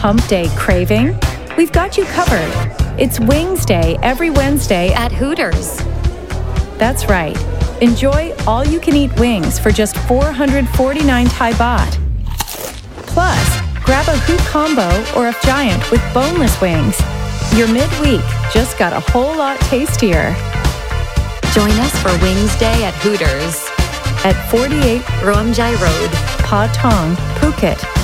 hump day craving? We've got you covered. It's Wings Day every Wednesday at Hooters. That's right. Enjoy all-you-can-eat wings for just 449 Thai baht. Plus, grab a Hoot Combo or a Giant with boneless wings. Your midweek just got a whole lot tastier. Join us for Wings Day at Hooters at 48 Ruam Jai Road, Pa Thong, Phuket.